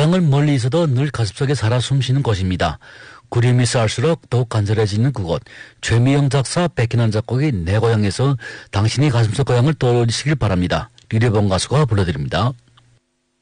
고향을 멀리 있어도 늘 가슴속에 살아 숨쉬는 곳입니다. 그림이 쌓일수록 더욱 간절해지는 그곳. 최미영 작사, 백희난 작곡이 내 고향에서 당신이 가슴속 고향을 떠올리시길 바랍니다. 류래봉 가수가 불러드립니다.